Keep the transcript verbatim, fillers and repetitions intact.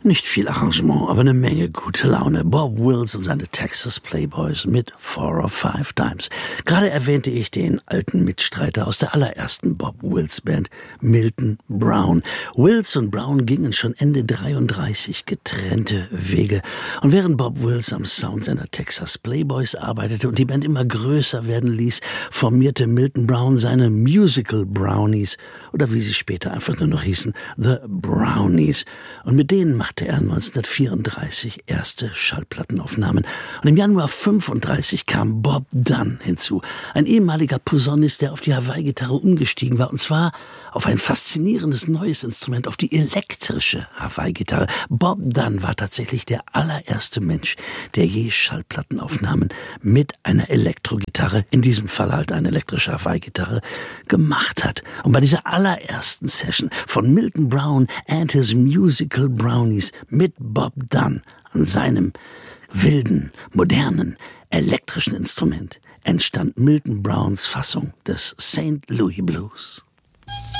Nicht viel Arrangement, aber eine Menge gute Laune. Bob Wills und seine Texas Playboys mit Four or Five Times. Gerade erwähnte ich den alten Mitstreiter aus der allerersten Bob Wills Band, Milton Brown. Wills und Brown gingen schon Ende dreiunddreißig getrennte Wege. Und während Bob Wills am Sound seiner Texas Playboys arbeitete und die Band immer größer werden ließ, formierte Milton Brown seine Musical Brownies, oder wie sie später einfach nur noch hießen, The Brownies. Und mit denen machte er neunzehnhundertvierunddreißig erste Schallplattenaufnahmen. Und im Januar fünfunddreißig kam Bob Dunn hinzu, ein ehemaliger Posaunist, der auf die Hawaii-Gitarre umgestiegen war, und zwar auf ein faszinierendes neues Instrument, auf die elektrische Hawaii-Gitarre. Bob Dunn war tatsächlich der allererste Mensch, der je Schallplattenaufnahmen mit einer Elektrogitarre, in diesem Fall halt eine elektrische Hawaii-Gitarre, gemacht hat. Und bei dieser allerersten Session von Milton Brown and his Musical Brownies mit Bob Dunn an seinem wilden, modernen, elektrischen Instrument entstand Milton Browns Fassung des Saint Louis Blues.